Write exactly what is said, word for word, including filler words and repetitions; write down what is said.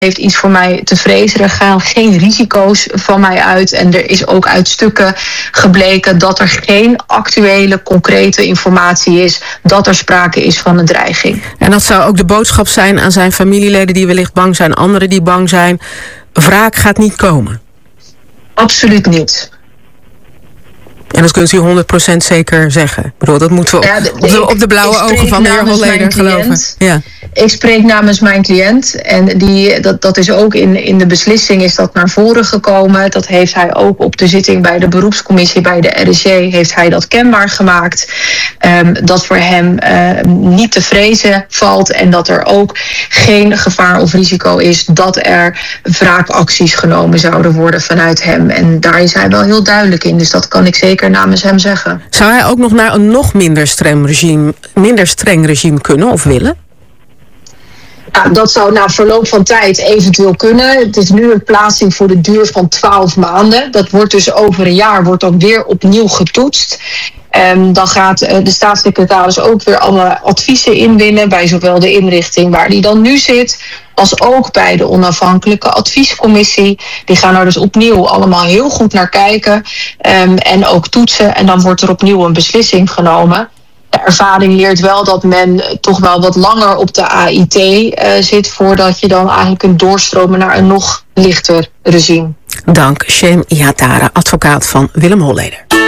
heeft iets voor mij te vrezen. Er gaan geen risico's van mij uit. En er is ook uit stukken gebleken dat er geen actuele, concrete informatie is dat er sprake is van een dreiging. En dat zou ook de boodschap zijn aan zijn familieleden die wellicht bang zijn, anderen die bang zijn. Wraak gaat niet komen. Absoluut niet. En dat kunt u honderd procent zeker zeggen. Ik bedoel, dat moeten we op, ja, de, op, de, op de blauwe ogen van de heer Holleder geloven. Ja. Ik spreek namens mijn cliënt. En die, dat, dat is ook in, in de beslissing is dat naar voren gekomen. Dat heeft hij ook op de zitting bij de beroepscommissie bij de R S J heeft hij dat kenbaar gemaakt. Um, dat voor hem uh, niet te vrezen valt. En dat er ook geen gevaar of risico is dat er wraakacties genomen zouden worden vanuit hem. En daar is hij wel heel duidelijk in. Dus dat kan ik zeker namens hem zeggen. Zou hij ook nog naar een nog minder streng regime, minder streng regime kunnen of willen? Ja, dat zou na verloop van tijd eventueel kunnen. Het is nu een plaatsing voor de duur van twaalf maanden. Dat wordt dus over een jaar wordt dan weer opnieuw getoetst. Um, dan gaat de staatssecretaris ook weer alle adviezen inwinnen bij zowel de inrichting waar die dan nu zit, als ook bij de onafhankelijke adviescommissie. Die gaan er dus opnieuw allemaal heel goed naar kijken um, en ook toetsen. En dan wordt er opnieuw een beslissing genomen. De ervaring leert wel dat men toch wel wat langer op de A I T uh, zit voordat je dan eigenlijk kunt doorstromen naar een nog lichter regime. Dank, Shem Ihatare, advocaat van Willem Holleder.